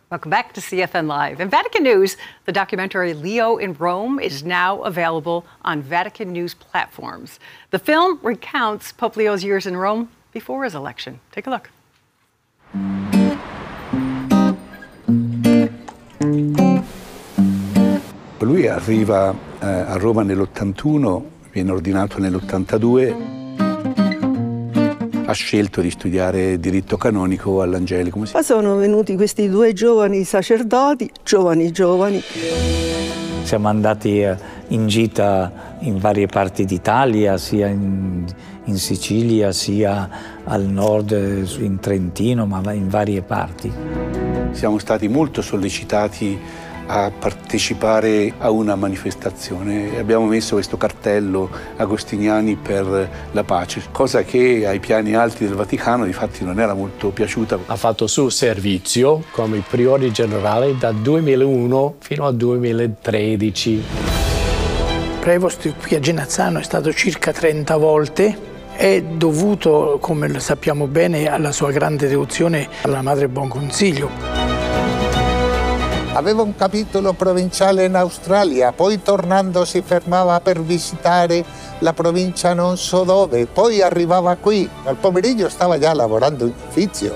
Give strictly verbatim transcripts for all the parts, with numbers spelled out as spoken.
Welcome back to C F N Live. In Vatican News, the documentary Leo in Rome is now available on Vatican News platforms. The film recounts Pope Leo's years in Rome before his election. Take a look. Lui arriva eh, a Roma nell'ottantuno, viene ordinato nell'ottantadue. Ha scelto di studiare diritto canonico all'Angelico. Poi sono venuti questi due giovani sacerdoti, giovani giovani. Siamo andati in gita in varie parti d'Italia, sia in, in Sicilia, sia al nord, in Trentino, ma in varie parti. Siamo stati molto sollecitati a partecipare a una manifestazione. Abbiamo messo questo cartello Agostiniani per la pace, cosa che ai piani alti del Vaticano di fatti non era molto piaciuta. Ha fatto il suo servizio come priore generale dal duemilauno fino al duemilatredici. Prevost qui a Genazzano è stato circa trenta volte. È dovuto, come lo sappiamo bene, alla sua grande devozione alla Madre Buon Consiglio. Aveva un capitolo provinciale in Australia, poi tornando si fermava per visitare la provincia non so dove, poi arrivava qui, al pomeriggio stava già lavorando in ufficio.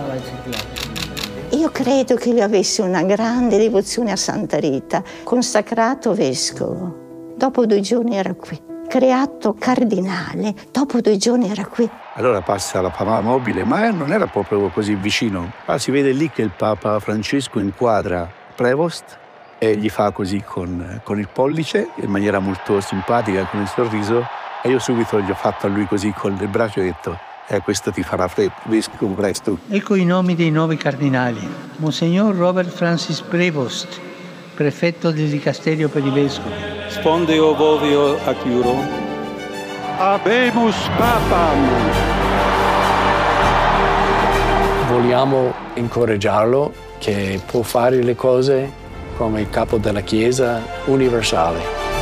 Io credo che lui avesse una grande devozione a Santa Rita, consacrato vescovo. Dopo due giorni era qui, creato cardinale, dopo due giorni era qui. Allora passa la Papa Mobile, ma non era proprio così vicino. Ah, si vede lì che il Papa Francesco inquadra Prevost e gli fa così con, con il pollice, in maniera molto simpatica, con il sorriso, e io subito gli ho fatto a lui così con il braccio e ho detto eh, questo ti farà vescovo presto. Ecco i nomi dei nuovi cardinali. Monsignor Robert Francis Prevost, prefetto del Dicasterio per i Vescovi. Spondeo Vovio Acchiuro. Habemus Papam. Vogliamo incoraggiarlo che può fare le cose come capo della Chiesa universale.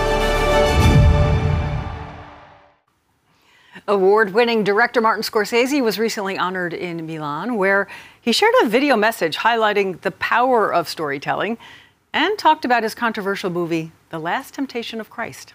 Award-winning director Martin Scorsese was recently honored in Milan, where he shared a video message highlighting the power of storytelling and talked about his controversial movie, The Last Temptation of Christ.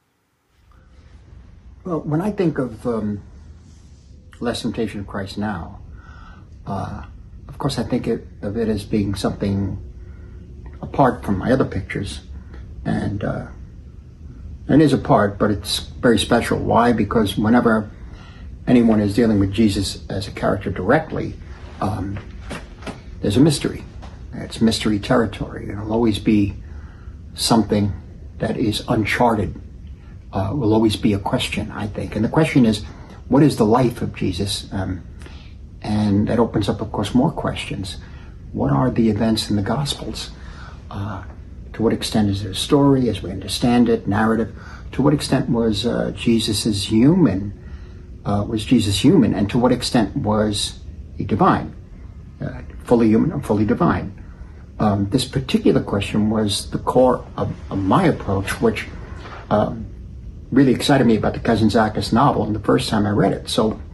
Well, when I think of um, Last Temptation of Christ now, uh, of course, I think it, of it as being something apart from my other pictures, and uh, it is apart, but it's very special. Why? Because whenever anyone is dealing with Jesus as a character directly, um, there's a mystery. It's mystery territory. It'll always be something that is uncharted. Uh, will always be a question, I think. And the question is, what is the life of Jesus? Um, And that opens up, of course, more questions. What are the events in the Gospels? Uh, to what extent is it a story, as we understand it, narrative? To what extent was uh, Jesus' human, uh, was Jesus human, and to what extent was he divine? Uh, fully human or fully divine? Um, this particular question was the core of, of my approach, which um, really excited me about the Cousin Zacchaeus novel and the first time I read it. So